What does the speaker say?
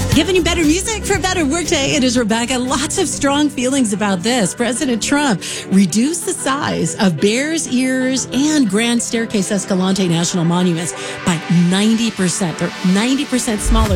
Giving you better music for a better workday. It is Rebecca. Lots of strong feelings about this. President Trump reduced the size of Bears Ears and Grand Staircase Escalante National Monuments by 90%. They're 90% smaller.